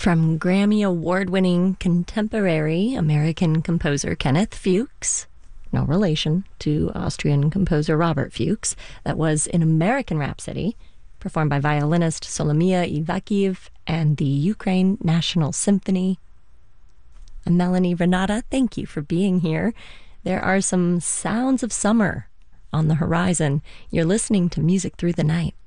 From Grammy Award-winning contemporary American composer Kenneth Fuchs, no relation to Austrian composer Robert Fuchs, that was in American Rhapsody, performed by violinist Solomia Ivakhiv and the Ukraine National Symphony. I'm Melanie Renata. Thank you for being here. There are some sounds of summer on the horizon. You're listening to Music Through the Night.